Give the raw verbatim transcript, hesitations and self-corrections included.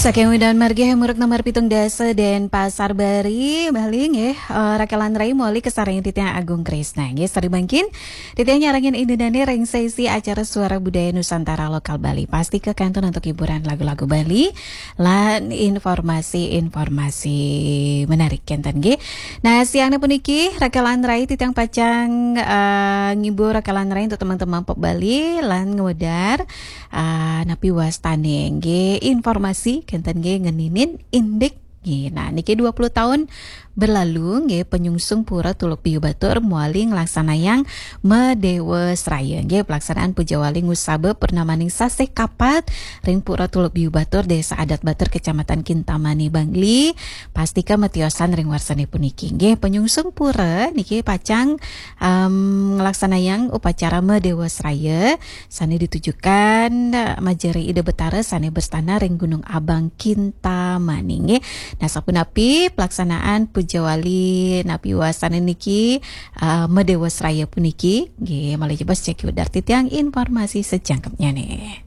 Saking dan margi muruk nomor pitung dasa dan pasar bari baling ya uh, rakalan rai moli kesarang titiang Agung Krisna ya sari bangkin titiang nyarangin indunane reng sesi acara suara budaya Nusantara lokal Bali pasti ke kantor untuk hiburan lagu-lagu Bali lan informasi-informasi menarik kenten ge. Nah siangnya puniki rakalan rai titiang pacang uh, ngibur rakalan rai untuk teman-teman pop Bali lan ngewedar uh, napi wastane ge informasi kenten ge ngeninin indik ge. Nah niki dua puluh tahun berlalu ge penyungsung pura Tuluk Biu Batur muali ngelaksanayang Medewe Sraya ge pelaksanaan puja wali ngusabe purnamaning saseh kapat ring pura Tuluk Biu Batur Desa Adat Batur Kecamatan Kintamani Bangli pastika metiosan ring warsane puniki ge penyungsung pura niki pacang um, ngelaksanayang upacara Medewe Sraya sane ditujukan Majeri Ide Betara sane berstana ring Gunung Abang Kintamani ge. Nah sapunapi pelaksanaan puja wali napi wasane niki uh, Medewe Sraya puniki nggih malih jebas cek udar titiang informasi secangkepnya nih.